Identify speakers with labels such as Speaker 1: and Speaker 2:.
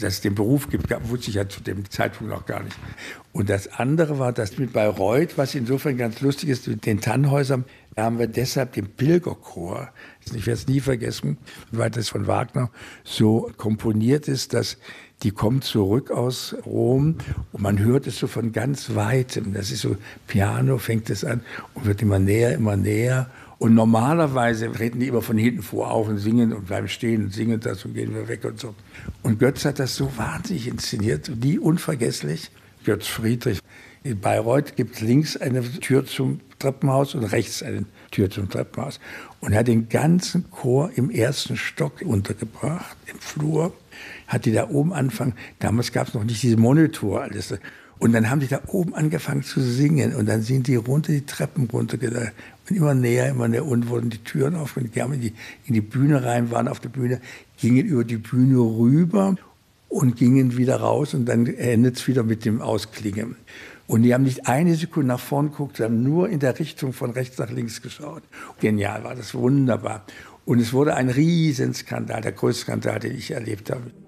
Speaker 1: dass es den Beruf gibt, wusste ich ja zu dem Zeitpunkt noch gar nicht. Und das andere war, dass mit Bayreuth, was insofern ganz lustig ist, mit den Tannhäusern, da haben wir deshalb den Pilgerchor, ich werde es nie vergessen, weil das von Wagner so komponiert ist, dass die kommt zurück aus Rom und man hört es so von ganz Weitem. Das ist so, Piano fängt es an und wird immer näher, immer näher. Und normalerweise treten die immer von hinten vor auf und singen und bleiben stehen und singen das und gehen wir weg und so. Und Götz hat das so wahnsinnig inszeniert, nie unvergesslich. Götz Friedrich. In Bayreuth gibt es links eine Tür zum Treppenhaus und rechts eine Tür zum Treppenhaus. Und er hat den ganzen Chor im ersten Stock untergebracht, im Flur. Hat die da oben angefangen, damals gab es noch nicht diese Monitor, alles. Und dann haben die da oben angefangen zu singen und dann sind die runter, die Treppen runtergegangen und immer näher und wurden die Türen auf und die haben in die Bühne rein, waren auf der Bühne, gingen über die Bühne rüber und gingen wieder raus und dann endet es wieder mit dem Ausklingen. Und die haben nicht eine Sekunde nach vorn geguckt, sie haben nur in der Richtung von rechts nach links geschaut. Genial, war das wunderbar. Und es wurde ein Riesenskandal, der größte Skandal, den ich erlebt habe.